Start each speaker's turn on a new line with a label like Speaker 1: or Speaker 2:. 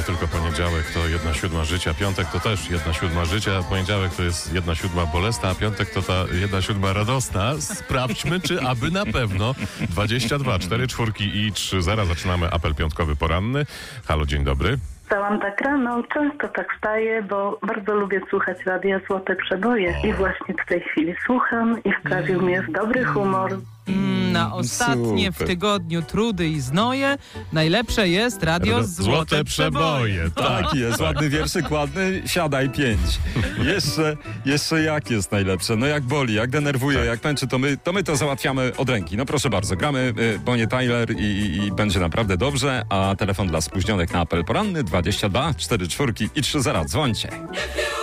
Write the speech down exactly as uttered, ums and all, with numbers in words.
Speaker 1: tylko poniedziałek to jedna siódma życia, piątek to też jedna siódma życia, poniedziałek to jest jedna siódma bolesna, a piątek to ta jedna siódma radosna. Sprawdźmy, czy aby na pewno. dwadzieścia dwa, cztery czwórki i trzy zera. Zaczynamy apel piątkowy poranny. Halo, dzień dobry.
Speaker 2: Wstałam tak rano, często tak wstaję, bo bardzo lubię słuchać radia Złote Przeboje i właśnie w tej chwili słucham i wprawił mnie w dobry humor.
Speaker 3: Mm, na ostatnie
Speaker 4: super.
Speaker 3: w tygodniu trudy i znoje najlepsze jest radio
Speaker 1: Ra-
Speaker 3: Złote,
Speaker 1: Złote
Speaker 3: Przeboje.
Speaker 1: Przeboje,
Speaker 4: Tak jest, ładny wierszyk, ładny, siadaj pięć. Jeszcze, jeszcze jak jest najlepsze? No jak boli, jak denerwuje,
Speaker 1: Tak.
Speaker 4: jak męczy, to my, to my to załatwiamy od ręki. No proszę bardzo, gramy y, Bonnie Tyler i, i, i będzie naprawdę dobrze, a telefon dla spóźnionych na apel poranny dwadzieścia dwa, cztery czwórki i trzy zera. Dzwońcie.